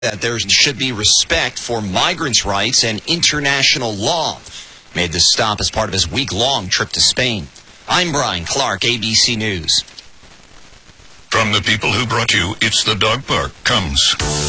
that there should be respect for migrants' rights and international law. Made this stop as part of his week-long trip to Spain. I'm Brian Clark, ABC News. From the people who brought you It's the Dog Park comes